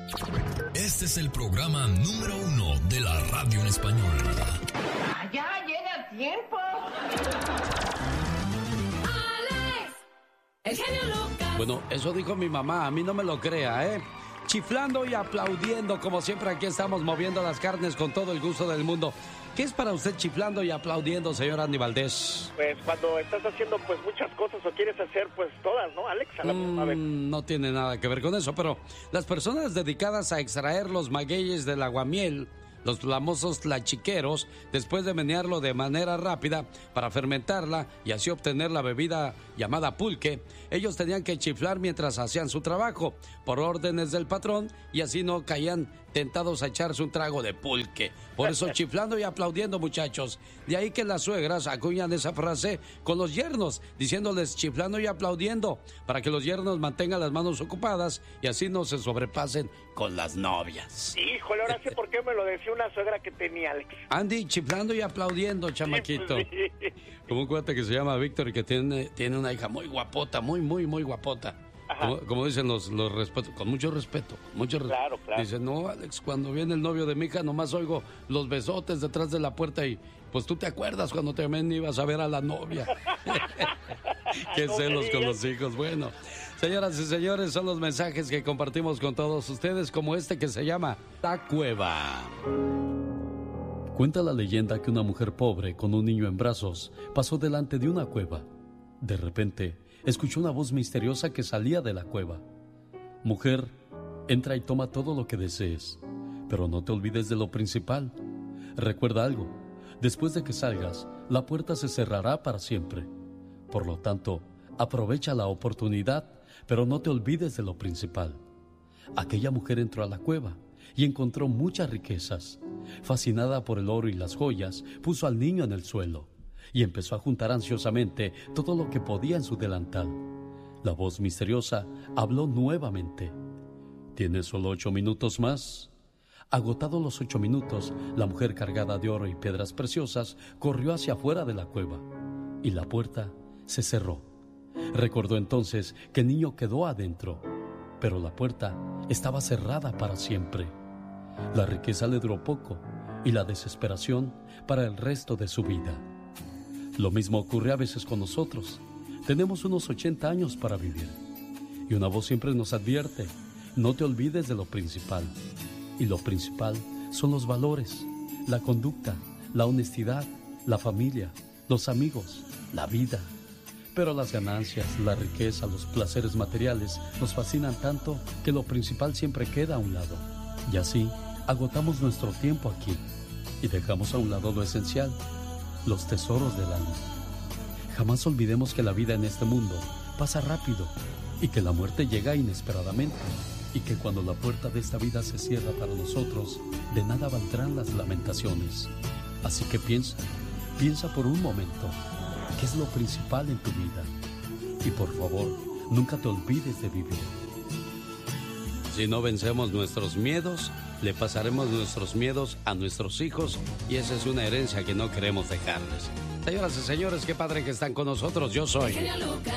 Este es el programa número 1 de la radio en español. ¡Ya llega tiempo! ¡Alex! ¡El genio Lucas! Bueno, eso dijo mi mamá, a mí no me lo crea, ¿eh? Chiflando y aplaudiendo, como siempre aquí estamos moviendo las carnes con todo el gusto del mundo. ¿Qué es para usted chiflando y aplaudiendo, señor Andy Valdés? Pues cuando estás haciendo pues muchas cosas o quieres hacer pues todas, ¿no, Alex? A la misma vez. No tiene nada que ver con eso, pero las personas dedicadas a extraer los magueyes del aguamiel, los famosos tlachiqueros, después de menearlo de manera rápida para fermentarla y así obtener la bebida llamada pulque, ellos tenían que chiflar mientras hacían su trabajo, por órdenes del patrón, y así no caían tentados a echarse un trago de pulque. Por eso chiflando y aplaudiendo, muchachos. De ahí que las suegras acuñan esa frase con los yernos, diciéndoles chiflando y aplaudiendo, para que los yernos mantengan las manos ocupadas y así no se sobrepasen con las novias. Híjole, ahora sé por qué me lo decía una suegra que tenía, Alex. Andy, chiflando y aplaudiendo, chamaquito. Sí, pues, sí. Como un cuate que se llama Víctor y que tiene una hija muy guapota, muy guapota. Como dicen los respetos, con mucho respeto. Claro. Dice, no, Alex, cuando viene el novio de mi hija, nomás oigo los besotes detrás de la puerta y pues tú te acuerdas cuando también ibas a ver a la novia. Qué celos con los hijos. Bueno, señoras y señores, son los mensajes que compartimos con todos ustedes, como este que se llama La Cueva. Cuenta la leyenda que una mujer pobre con un niño en brazos pasó delante de una cueva. De repente, escuchó una voz misteriosa que salía de la cueva. Mujer, entra y toma todo lo que desees, pero no te olvides de lo principal. Recuerda algo, después de que salgas, la puerta se cerrará para siempre. Por lo tanto, aprovecha la oportunidad, pero no te olvides de lo principal. Aquella mujer entró a la cueva y encontró muchas riquezas. Fascinada por el oro y las joyas, puso al niño en el suelo y empezó a juntar ansiosamente todo lo que podía en su delantal. La voz misteriosa habló nuevamente. ¿Tienes solo 8 minutos más? Agotados los 8 minutos, la mujer cargada de oro y piedras preciosas corrió hacia afuera de la cueva y la puerta se cerró. Recordó entonces que el niño quedó adentro, pero la puerta estaba cerrada para siempre. La riqueza le duró poco y la desesperación para el resto de su vida. Lo mismo ocurre a veces con nosotros. Tenemos unos 80 años para vivir. Y una voz siempre nos advierte, no te olvides de lo principal. Y lo principal son los valores, la conducta, la honestidad, la familia, los amigos, la vida. Pero las ganancias, la riqueza, los placeres materiales nos fascinan tanto que lo principal siempre queda a un lado. Y así agotamos nuestro tiempo aquí y dejamos a un lado lo esencial, los tesoros del alma. Jamás olvidemos que la vida en este mundo pasa rápido y que la muerte llega inesperadamente y que cuando la puerta de esta vida se cierra para nosotros, de nada valdrán las lamentaciones. Así que piensa por un momento, ¿qué es lo principal en tu vida? Y por favor, nunca te olvides de vivir. Si no vencemos nuestros miedos, le pasaremos nuestros miedos a nuestros hijos y esa es una herencia que no queremos dejarles. Señoras y señores, qué padre que están con nosotros. Yo soy...